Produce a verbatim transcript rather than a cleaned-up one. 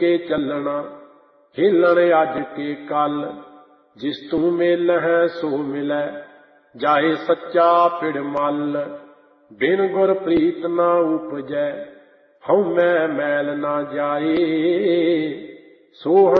के चलना, हिलन अज के कल। जिस तू मेल है सो मिलै, जाए सच्चा पिड़ मल। बिन गुर प्रीत ना उपजै, हउमै मैल ना जाए। सोहन